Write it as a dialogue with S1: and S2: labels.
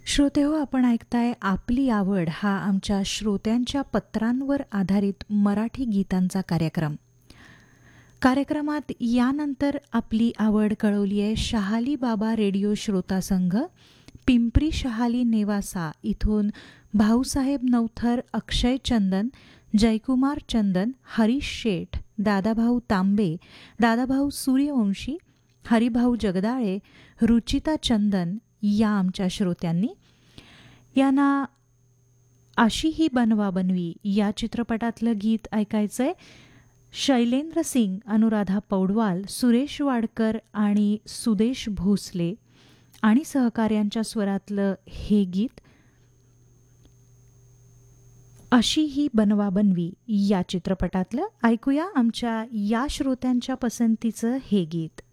S1: श्रोतेहो, आपण ऐकताय आपली आवड हा आमच्या श्रोत्यांच्या पत्रांवर आधारित मराठी गीतांचा कार्यक्रम. कार्यक्रमात यानंतर आपली आवड कळवली आहे शहाली बाबा रेडिओ श्रोता संघ, पिंपरी शहाली नेवासा इथून भाऊसाहेब नवथर, अक्षय चंदन, जयकुमार चंदन, हरीश शेठ, दादाभाऊ तांबे, दादाभाऊ सूर्यवंशी, हरिभाऊ जगदाळे, रुचिता चंदन या आमच्या श्रोत्यांनी यांना अशी ही बनवा बनवी या चित्रपटातलं गीत ऐकायचंय. शैलेंद्र सिंग, अनुराधा पौडवाल, सुरेश वाडकर आणि सुदेश भोसले आणि सहकार्यांच्या स्वरातलं हे गीत अशी ही बनवा बनवी या चित्रपटातलं ऐकूया आमच्या या श्रोत्यांच्या पसंतीचं हे गीत.